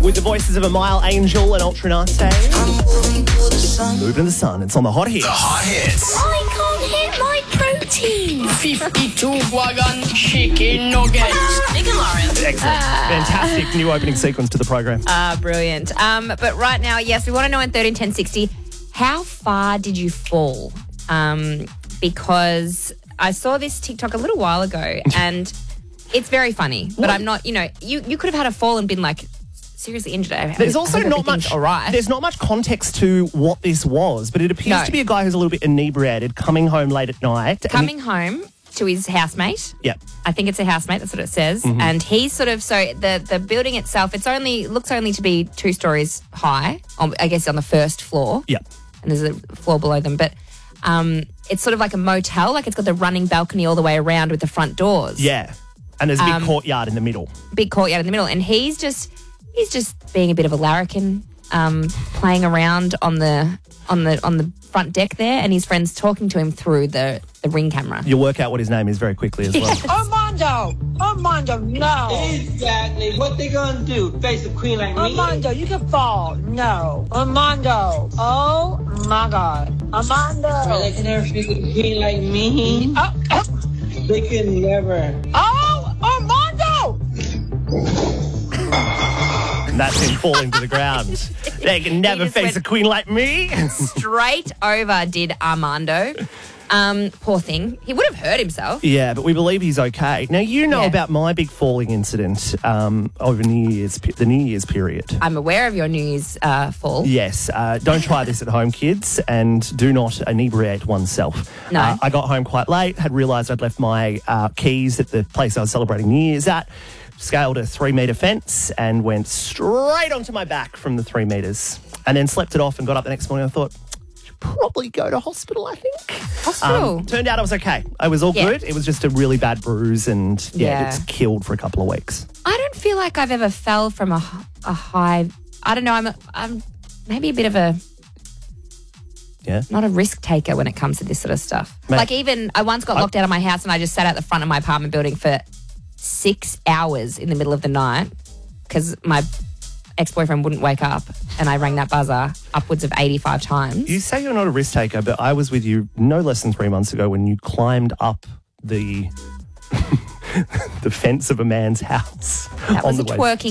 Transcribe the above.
With the voices of Amile Angel and Ultranate. Moving to the sun. It's on the Hot Hits. The Hot Hits. I can't hit my protein. 52 wagon chicken nuggets. Nick and Lauren. Excellent. Fantastic new opening sequence to the program. Brilliant. But right now, yes, we want to know in 131060, how far did you fall? Because I saw this TikTok a little while ago and it's very funny, but I'm not, you could have had a fall and been like seriously injured. There's also not much. All right. There's not much context to what this was, but it appears to be a guy who's a little bit inebriated, coming home late at night. Coming home to his housemate. Yeah. I think it's a housemate. That's what it says. Mm-hmm. And he's sort of the building itself. Looks only to be 2 stories high. I guess on the first floor. Yeah. And there's a floor below them, but it's sort of like a motel. Like it's got the running balcony all the way around with the front doors. Yeah. And there's a big courtyard in the middle. Big courtyard in the middle, and he's just being a bit of a larrikin, playing around on the front deck there, and his friend's talking to him through the Ring camera. You'll work out what his name is very quickly as well. Armando, no. Exactly. What they gonna do? Face a queen like me? Armando, you can fall. No. Armando. Oh, my God. Armando. Well, they can never face a queen like me. They can never. Oh, Armando. And that's him falling to the ground. They can never just face went- a queen like me. Straight over did Armando. Poor thing. He would have hurt himself. Yeah, but we believe he's okay. Now, you know Yeah. about my big falling incident over the New Year's period. I'm aware of your New Year's fall. Yes, don't try this at home, kids, and do not inebriate oneself. No. I got home quite late, had realised I'd left my keys at the place I was celebrating New Year's at, scaled a 3-metre fence and went straight onto my back from the 3 metres, and then slept it off and got up the next morning. I thought, probably go to hospital, I think. Hospital? Turned out I was okay. I was all Yeah. good. It was just a really bad bruise and, Yeah. it's killed for a couple of weeks. I don't feel like I've ever fell from a high. I don't know. I'm maybe a bit of a Yeah. not a risk taker when it comes to this sort of stuff. Mate, Like even I once got locked out of my house and I just sat out the front of my apartment building for 6 hours in the middle of the night because my ex-boyfriend wouldn't wake up and I rang that buzzer upwards of 85 times. You say you're not a risk taker, but I was with you no less than 3 months ago when you climbed up the the fence of a man's house. That was on a the way twerking